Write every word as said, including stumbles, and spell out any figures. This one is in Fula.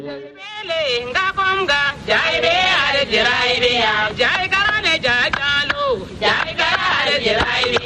Bele nga konga jai be ale jirai be ya jai karane jai jalo jai karane jirai be